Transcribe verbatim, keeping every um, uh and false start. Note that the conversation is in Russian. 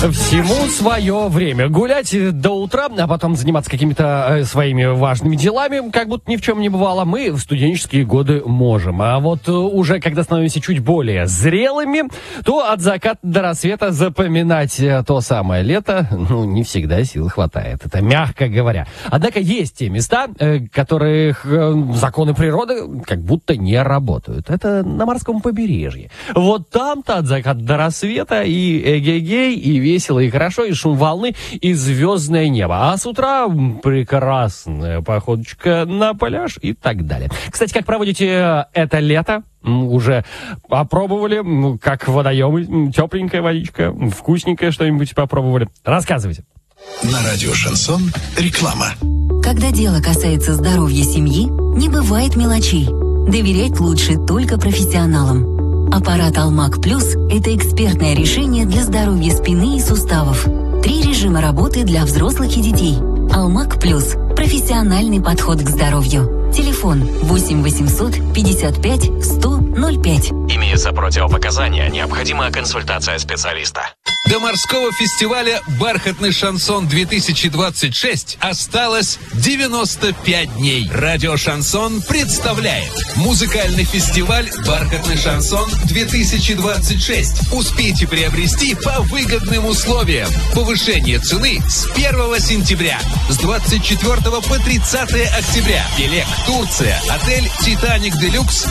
Всему свое время. Гулять до утра, а потом заниматься какими-то э, своими важными делами, как будто ни в чем не бывало, мы в студенческие годы можем. А вот э, уже когда становимся чуть более зрелыми, то от заката до рассвета запоминать э, то самое лето, ну, не всегда сил хватает. Это мягко говоря. Однако есть те места, э, которых э, законы природы как будто не работают. Это на морском побережье. Вот там-то от заката до рассвета и эгегей, и весело, и хорошо, и шум волны, и звездное небо. А с утра прекрасная походочка на пляж и так далее. Кстати, как проводите это лето? Уже попробовали? Как водоемы? Тепленькая водичка? Вкусненькое что-нибудь попробовали? Рассказывайте. На радио «Шансон» реклама. Когда дело касается здоровья семьи, не бывает мелочей. Доверять лучше только профессионалам. Аппарат «Алмак Плюс» – это экспертное решение для здоровья спины и суставов. Три режима работы для взрослых и детей. «Алмак Плюс» – профессиональный подход к здоровью. Телефон восемь восемьсот пятьдесят пять сто ноль пять. Имеются противопоказания, необходима консультация специалиста. До морского фестиваля «Бархатный шансон-две тысячи двадцать шесть» осталось девяносто пять дней. Радио «Шансон» представляет музыкальный фестиваль «Бархатный шансон-две тысячи двадцать шесть». Успейте приобрести по выгодным условиям. Повышение цены с первого сентября. С двадцать четвёртого по тридцатое октября. Пелек, Турция. Отель «Титаник Делюкс»